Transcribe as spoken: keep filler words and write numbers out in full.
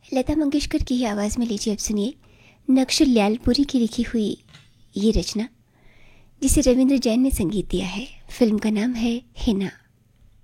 लता मंगेशकर की ही आवाज़ में लीजिए अब सुनिए नक्शुल ल्यालपुरी की लिखी हुई ये रचना, जिसे रविंद्र जैन ने संगीत दिया है। फिल्म का नाम है हिना।